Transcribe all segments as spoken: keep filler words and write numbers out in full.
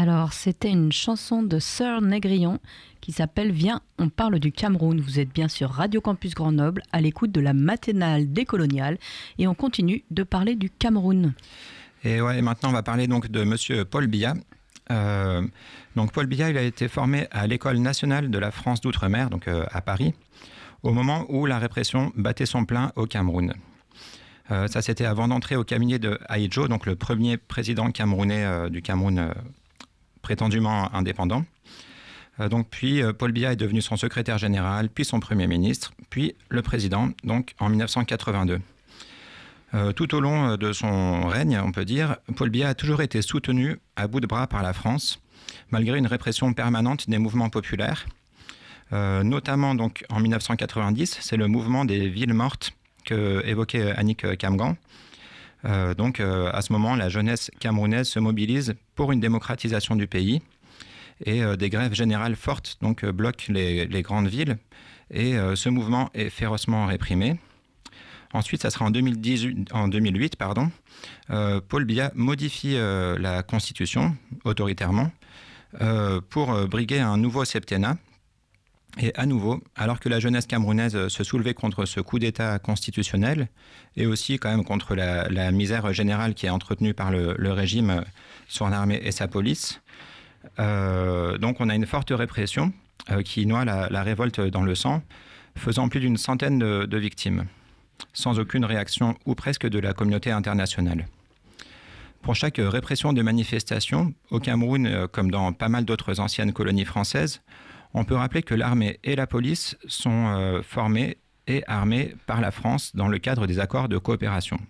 Alors, c'était une chanson de Sœur Négrillon qui s'appelle « Viens, on parle du Cameroun ». Vous êtes bien sur Radio Campus Grenoble, à l'écoute de la matinale décoloniale, et on continue de parler du Cameroun. Et ouais, maintenant on va parler donc de Monsieur Paul Biya. Euh, donc Paul Biya, il a été formé à l'École nationale de la France d'outre-mer, donc euh, à Paris, au moment où la répression battait son plein au Cameroun. Euh, ça, c'était avant d'entrer au cabinet de Ahidjo, donc le premier président camerounais euh, du Cameroun euh, prétendument indépendant. Euh, donc, puis, euh, Paul Biya est devenu son secrétaire général, puis son premier ministre, puis le président, donc en dix-neuf cent quatre-vingt-deux. Euh, tout au long de son règne, on peut dire, Paul Biya a toujours été soutenu à bout de bras par la France, malgré une répression permanente des mouvements populaires. Euh, notamment donc, en dix-neuf cent quatre-vingt-dix, c'est le mouvement des villes mortes que évoquait Annick Kamgan. Euh, donc, euh, à ce moment, la jeunesse camerounaise se mobilise pour une démocratisation du pays et euh, des grèves générales fortes donc, euh, bloquent les, les grandes villes et euh, ce mouvement est férocement réprimé. Ensuite, ça sera en, deux mille dix-huit, en deux mille huit, pardon, euh, Paul Biya modifie euh, la Constitution autoritairement euh, pour euh, briguer un nouveau septennat. Et à nouveau, alors que la jeunesse camerounaise se soulevait contre ce coup d'État constitutionnel et aussi quand même contre la, la misère générale qui est entretenue par le, le régime, son armée et sa police, euh, donc on a une forte répression euh, qui noie la, la révolte dans le sang, faisant plus d'une centaine de, de victimes, sans aucune réaction ou presque de la communauté internationale. Pour chaque répression de manifestation, au Cameroun, comme dans pas mal d'autres anciennes colonies françaises, on peut rappeler que l'armée et la police sont euh, formées et armées par la France dans le cadre des accords de coopération.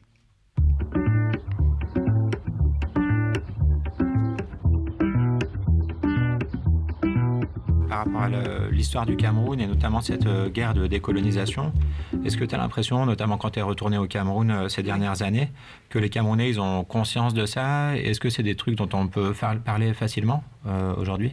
Par rapport à le, l'histoire du Cameroun et notamment cette euh, guerre de décolonisation, est-ce que tu as l'impression, notamment quand tu es retourné au Cameroun euh, ces dernières années, que les Camerounais ils ont conscience de ça? Est-ce que c'est des trucs dont on peut faire, parler facilement euh, aujourd'hui?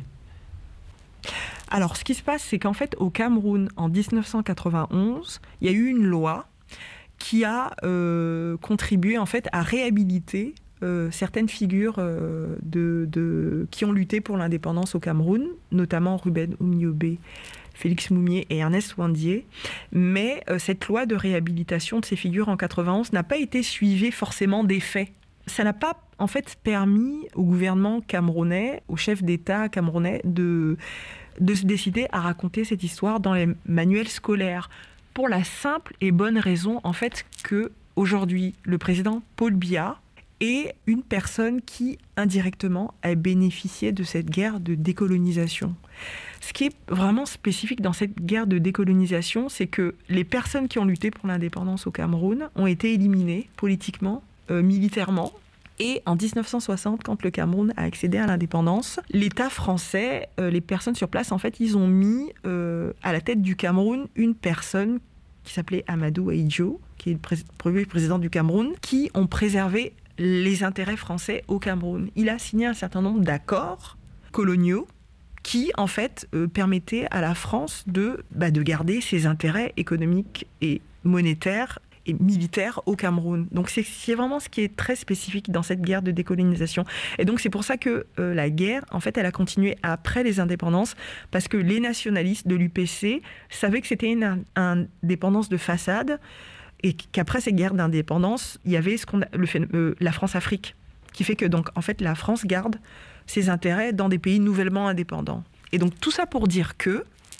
Alors, ce qui se passe, c'est qu'en fait, au Cameroun, en dix-neuf cent quatre-vingt-onze, il y a eu une loi qui a euh, contribué en fait à réhabiliter euh, certaines figures euh, de, de, qui ont lutté pour l'indépendance au Cameroun, notamment Ruben Oumniobé, Félix Moumié et Ernest Ouandié. Mais euh, cette loi de réhabilitation de ces figures en quatre-vingt-onze n'a pas été suivie forcément des faits. Ça n'a pas en fait permis au gouvernement camerounais, au chef d'État camerounais de, de se décider à raconter cette histoire dans les manuels scolaires. Pour la simple et bonne raison en fait que aujourd'hui le président Paul Biya est une personne qui indirectement a bénéficié de cette guerre de décolonisation. Ce qui est vraiment spécifique dans cette guerre de décolonisation, c'est que les personnes qui ont lutté pour l'indépendance au Cameroun ont été éliminées politiquement, Euh, militairement. Et en dix-neuf cent soixante, quand le Cameroun a accédé à l'indépendance, l'État français, euh, les personnes sur place, en fait, ils ont mis euh, à la tête du Cameroun une personne qui s'appelait Amadou Ahidjo, qui est le pré- premier président du Cameroun, qui ont préservé les intérêts français au Cameroun. Il a signé un certain nombre d'accords coloniaux qui, en fait, euh, permettaient à la France de, bah, de garder ses intérêts économiques et monétaires et militaire au Cameroun. Donc c'est, c'est vraiment ce qui est très spécifique dans cette guerre de décolonisation. Et donc c'est pour ça que euh, la guerre, en fait, elle a continué après les indépendances, parce que les nationalistes de l'U P C savaient que c'était une indépendance de façade et qu'après ces guerres d'indépendance, il y avait ce qu'on a, le, euh, la France-Afrique, qui fait que donc en fait la France garde ses intérêts dans des pays nouvellement indépendants. Et donc tout ça pour dire que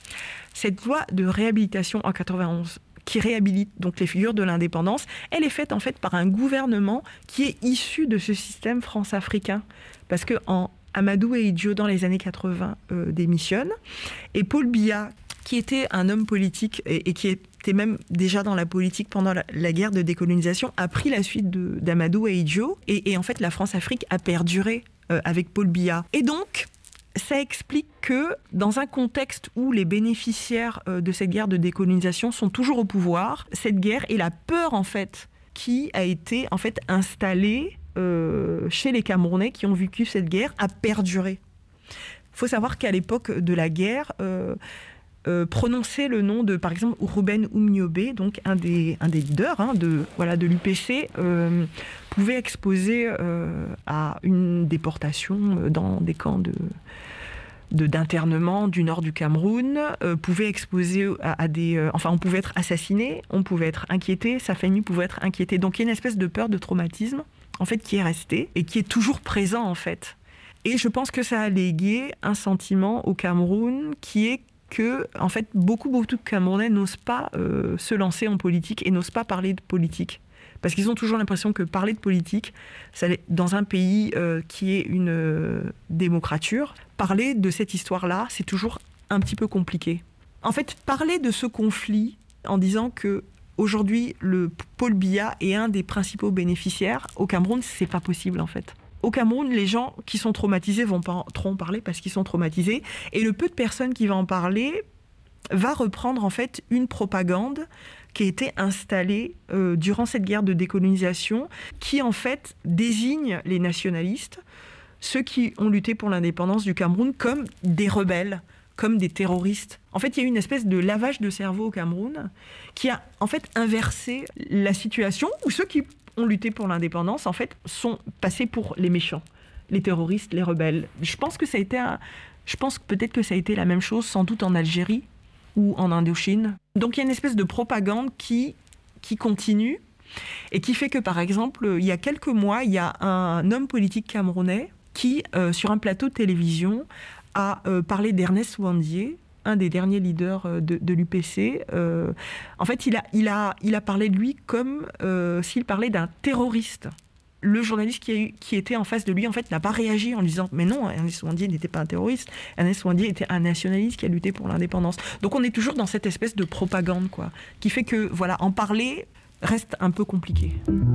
cette loi de réhabilitation en quatre-vingt-onze qui réhabilite donc les figures de l'indépendance, elle est faite en fait par un gouvernement qui est issu de ce système france-africain. Parce que en Amadou Ahidjo, dans les années quatre-vingts, euh, démissionne, et Paul Biya, qui était un homme politique et, et qui était même déjà dans la politique pendant la, la guerre de décolonisation, a pris la suite de, d'Amadou Ahidjo, et, et en fait la France-Afrique a perduré euh, avec Paul Biya. Et donc, ça explique que dans un contexte où les bénéficiaires de cette guerre de décolonisation sont toujours au pouvoir, cette guerre et la peur en fait qui a été en fait installée euh, chez les Camerounais qui ont vécu cette guerre a perduré. Il faut savoir qu'à l'époque de la guerre, euh, euh, prononcer le nom de, par exemple, Ruben Oumniobé, donc un des, un des leaders hein, de, voilà, de l'U P C, euh, pouvait exposer euh, à une déportation dans des camps de... De, d'internement du nord du Cameroun, euh, pouvait exposer à, à des... Euh, enfin, on pouvait être assassiné, on pouvait être inquiété, sa famille pouvait être inquiétée. Donc, il y a une espèce de peur, de traumatisme, en fait, qui est restée et qui est toujours présent, en fait. Et je pense que ça a légué un sentiment au Cameroun qui est que, en fait, beaucoup, beaucoup de Camerounais n'osent pas euh, se lancer en politique et n'osent pas parler de politique. Parce qu'ils ont toujours l'impression que parler de politique, ça, dans un pays euh, qui est une euh, démocrature, parler de cette histoire-là, c'est toujours un petit peu compliqué. En fait, parler de ce conflit en disant que aujourd'hui le Paul Biya est un des principaux bénéficiaires au Cameroun, c'est pas possible en fait. Au Cameroun, les gens qui sont traumatisés vont pas trop en parler parce qu'ils sont traumatisés, et le peu de personnes qui vont en parler va reprendre en fait une propagande qui a été installée euh, durant cette guerre de décolonisation, qui en fait désigne les nationalistes, ceux qui ont lutté pour l'indépendance du Cameroun, comme des rebelles, comme des terroristes. En fait, il y a eu une espèce de lavage de cerveau au Cameroun qui a en fait inversé la situation où ceux qui ont lutté pour l'indépendance en fait sont passés pour les méchants, les terroristes, les rebelles. Je pense que ça a été un... je pense peut-être que ça a été la même chose sans doute en Algérie ou en Indochine. Donc il y a une espèce de propagande qui, qui continue et qui fait que, par exemple, il y a quelques mois, il y a un homme politique camerounais qui, euh, sur un plateau de télévision, a euh, parlé d'Ernest Ouandié, un des derniers leaders de, de l'U P C. Euh, en fait, il a, il, a, il a parlé de lui comme euh, s'il parlait d'un terroriste. Le journaliste qui, a eu, qui était en face de lui, en fait, n'a pas réagi en lui disant « Mais non, Ernest Ouandié n'était pas un terroriste. Ernest Ouandié était un nationaliste qui a lutté pour l'indépendance. » Donc on est toujours dans cette espèce de propagande, quoi, qui fait que, voilà, en parler reste un peu compliqué.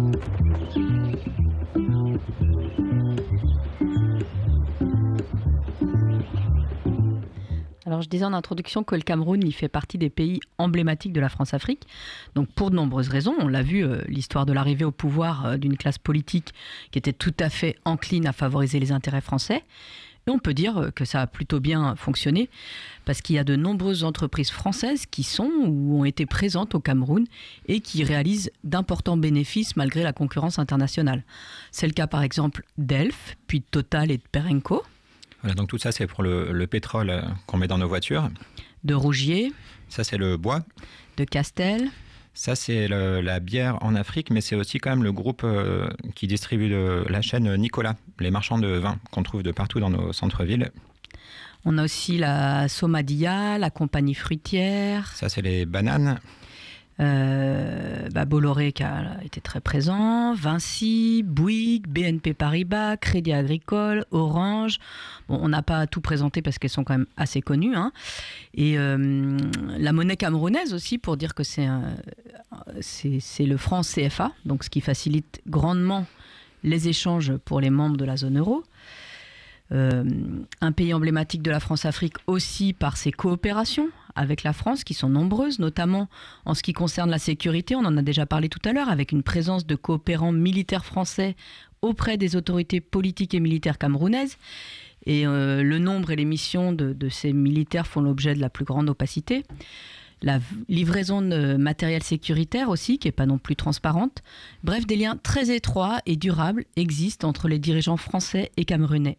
Alors, je disais en introduction que le Cameroun, il fait partie des pays emblématiques de la France-Afrique. Donc, pour de nombreuses raisons. On l'a vu, euh, l'histoire de l'arrivée au pouvoir euh, d'une classe politique qui était tout à fait encline à favoriser les intérêts français. Et on peut dire que ça a plutôt bien fonctionné parce qu'il y a de nombreuses entreprises françaises qui sont ou ont été présentes au Cameroun et qui réalisent d'importants bénéfices malgré la concurrence internationale. C'est le cas, par exemple, d'Elf, puis de Total et de Perenco. Voilà, donc tout ça, c'est pour le, le pétrole qu'on met dans nos voitures. De Rougier. Ça, c'est le bois. De Castel. Ça, c'est le, la bière en Afrique, mais c'est aussi quand même le groupe euh, qui distribue de, la chaîne Nicolas, les marchands de vin qu'on trouve de partout dans nos centres-villes. On a aussi la Somadia, la compagnie fruitière. Ça, c'est les bananes. Euh, bah Bolloré qui a été très présent, Vinci, Bouygues, B N P Paribas, Crédit Agricole, Orange. Bon, on n'a pas tout présenté parce qu'elles sont quand même assez connues. Hein. Et euh, la monnaie camerounaise aussi, pour dire que c'est, un, c'est, c'est le franc C F A, donc ce qui facilite grandement les échanges pour les membres de la zone euro. Euh, un pays emblématique de la France-Afrique aussi par ses coopérations avec la France, qui sont nombreuses, notamment en ce qui concerne la sécurité. On en a déjà parlé tout à l'heure, avec une présence de coopérants militaires français auprès des autorités politiques et militaires camerounaises. Et euh, le nombre et les missions de, de ces militaires font l'objet de la plus grande opacité. La livraison de matériel sécuritaire aussi, qui n'est pas non plus transparente. Bref, des liens très étroits et durables existent entre les dirigeants français et camerounais.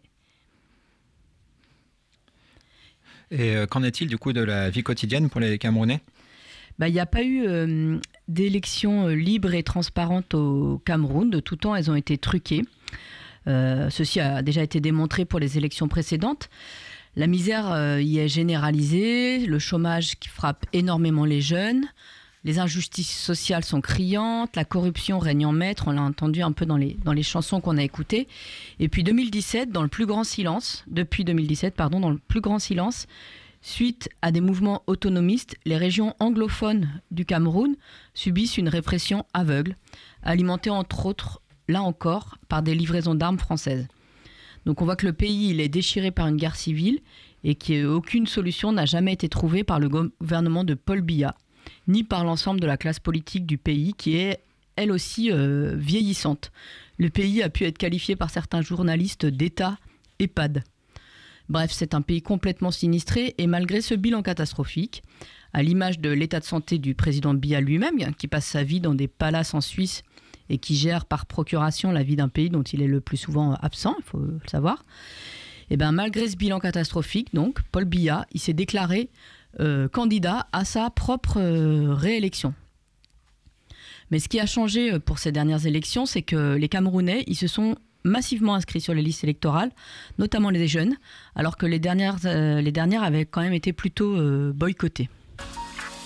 Et euh, qu'en est-il du coup de la vie quotidienne pour les Camerounais ? Bah, il n'y a pas eu euh, d'élections euh, libres et transparentes au Cameroun. De tout temps, elles ont été truquées. Euh, ceci a déjà été démontré pour les élections précédentes. La misère euh, y est généralisée, le chômage qui frappe énormément les jeunes, les injustices sociales sont criantes, la corruption règne en maître, on l'a entendu un peu dans les, dans les chansons qu'on a écoutées. Et puis deux mille dix-sept, dans le plus grand silence, depuis deux mille dix-sept, pardon, dans le plus grand silence, suite à des mouvements autonomistes, les régions anglophones du Cameroun subissent une répression aveugle, alimentée entre autres, là encore, par des livraisons d'armes françaises. Donc on voit que le pays il est déchiré par une guerre civile et qu'aucune solution n'a jamais été trouvée par le gouvernement de Paul Biya, ni par l'ensemble de la classe politique du pays qui est elle aussi euh, vieillissante. Le pays a pu être qualifié par certains journalistes d'État EHPAD. Bref, c'est un pays complètement sinistré et malgré ce bilan catastrophique, à l'image de l'état de santé du président Biya lui-même, qui passe sa vie dans des palaces en Suisse et qui gère par procuration la vie d'un pays dont il est le plus souvent absent, il faut le savoir. Et ben, malgré ce bilan catastrophique, donc, Paul Biya, il s'est déclaré euh, candidat à sa propre euh, réélection. Mais ce qui a changé pour ces dernières élections, c'est que les Camerounais, ils se sont massivement inscrits sur les listes électorales, notamment les jeunes, alors que les dernières, euh, les dernières avaient quand même été plutôt euh, boycottées.